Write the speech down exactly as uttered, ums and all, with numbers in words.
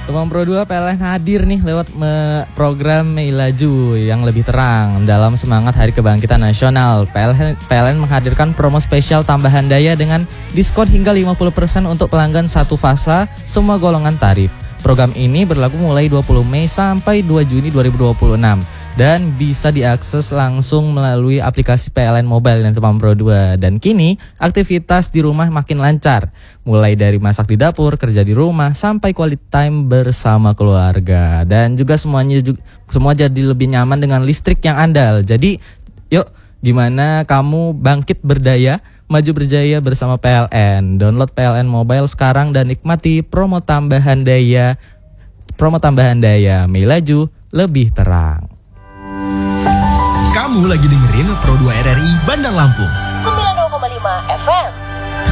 Teman Pro dua P L N hadir nih lewat me program Mei Laju yang lebih terang dalam semangat Hari Kebangkitan Nasional. P L N, P L N menghadirkan promo spesial tambahan daya dengan diskon hingga lima puluh persen untuk pelanggan satu fasa semua golongan tarif. Program ini berlaku mulai dua puluh Mei sampai dua Juni dua ribu dua puluh enam dan bisa diakses langsung melalui aplikasi P L N Mobile dan Teman Pro dua. Dan kini aktivitas di rumah makin lancar, mulai dari masak di dapur, kerja di rumah, sampai quality time bersama keluarga. Dan juga semuanya juga, semua jadi lebih nyaman dengan listrik yang andal. Jadi yuk, gimana kamu bangkit berdaya, maju berjaya bersama P L N. Download P L N Mobile sekarang dan nikmati promo tambahan daya. Promo tambahan daya Mei Laju lebih terang. Kamu lagi dengerin Pro dua R R I Bandar Lampung.